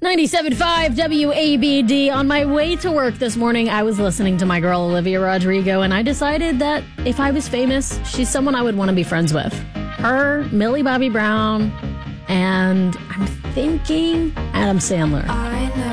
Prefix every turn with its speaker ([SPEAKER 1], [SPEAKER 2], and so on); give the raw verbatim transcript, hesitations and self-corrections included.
[SPEAKER 1] ninety-seven point five W A B D. On my way to work this morning, I was listening to my girl Olivia Rodrigo, and I decided that if I was famous, she's someone I would want to be friends with. Her, Millie Bobby Brown, and I'm thinking Adam Sandler.
[SPEAKER 2] I know.